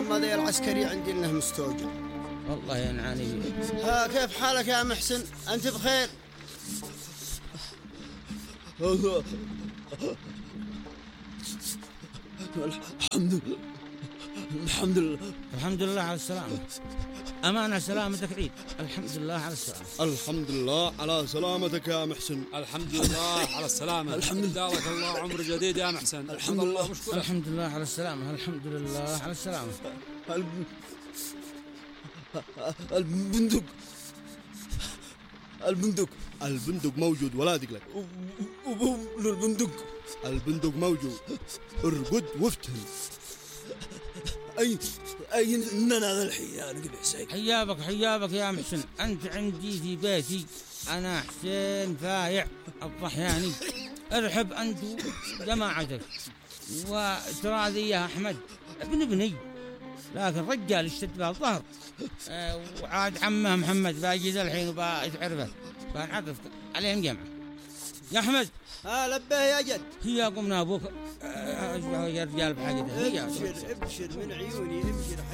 الماضي العسكري عندي انه مستوجب. والله ينعاني بيك. ها كيف حالك يا محسن؟ انت بخير؟ الحمد لله على السلامة. أمانة سلامتك عيد. الحمد لله على السلامة. الحمد لله على سلامتك يا محسن. الحمد لله على السلامة. الحمد لله. دارك الله عمر جديد يا محسن. الحمد لله. الحمد لله على السلامة. الحمد لله على السلامة. البندق البندق موجود ولا تقلق. البندق موجود. ارقد وافتهم. أين هذا الحين يا نقل حسين؟ حيابك يا محسن. أنت عندي في بيتي. أنا حسين فايع الضحياني. ارحب أنت جماعتك. وتراضي يا أحمد ابن ابني، لكن رجال اشتد به الظهر. وعاد عمه محمد باجي ذا الحين وبتعرفه، بنعرف عليهم جمعة. يا أحمد. لبه يا جد. هي قمنا أبوك. يا رجال بحاجته. ابشر من عيوني ابشر.